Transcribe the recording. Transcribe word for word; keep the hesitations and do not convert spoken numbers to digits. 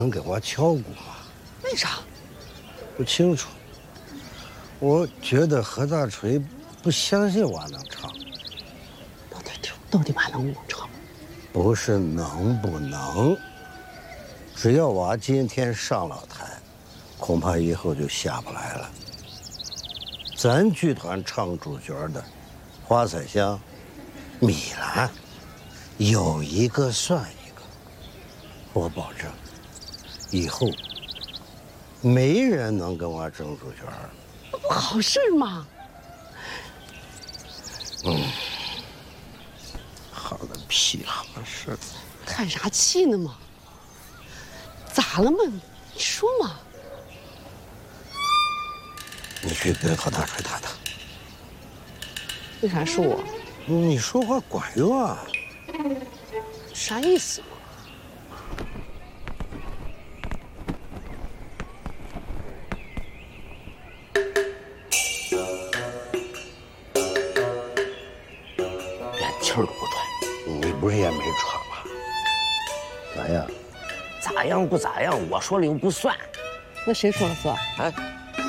能给我敲鼓吗？ 为啥？ 不清楚。我觉得何大锤不相信我能唱。 到底到底嘛能不能唱？ 不是能不能，只要我今天上了台，恐怕以后就下不来了。咱剧团唱主角的，花彩香、米兰，有一个算一个。我保证，以后没人能跟我争主角。 那不好事吗？ 嗯，好个屁好事！ 看啥气呢嘛？咋了嘛？你说嘛？ 你去跟何大锤谈谈。 为啥是我？ 你说话管用啊！ 啥意思嘛？ 连气儿都不喘。 你不是也没喘吗？咋样？ 咋样不咋样？我说了又不算。 那谁说了算？ 哎。